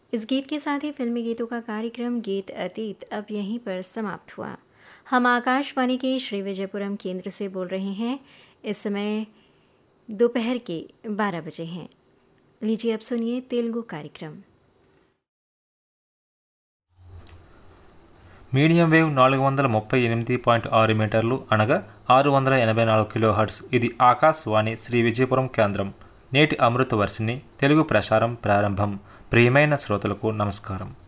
इस गीत के साथ ही फिल्मी गीतों का कार्यक्रम गीत अतीत अब यहीं पर समाप्त हुआ। हम आकाशवाणी के श्री विजयपुरम केंद्र से बोल रहे हैं। इस समय दोपहर के 12 बजे हैं। लीजिए अब सुनिए तेलुगु कार्यक्रम। మీడియం వేవ్ 438.6 మీటర్లు అనగా 684 కిలోహర్ట్జ్. ఇది ఆకాశవాణి శ్రీ విజయపురం కేంద్రం. నేటి అమృత వర్షిణి తెలుగు ప్రసారం ప్రారంభం. ప్రియమైన శ్రోతలకు నమస్కారం.